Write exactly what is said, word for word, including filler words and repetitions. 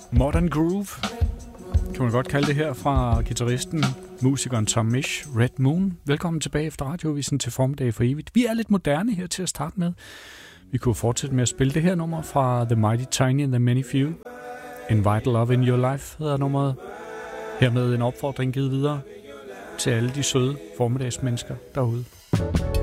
Modern Groove, kan man godt kalde det her, fra guitaristen, musikeren Tom Misch, Red Moon. Velkommen tilbage efter radiovisen til Formiddag for evigt. Vi er lidt moderne her til at starte med. Vi kunne fortsætte med at spille det her nummer fra The Mighty Tiny and the Many Few. Invite Love in Your Life hedder nummeret. Hermed en opfordring givet videre til alle de søde formiddagsmennesker derude.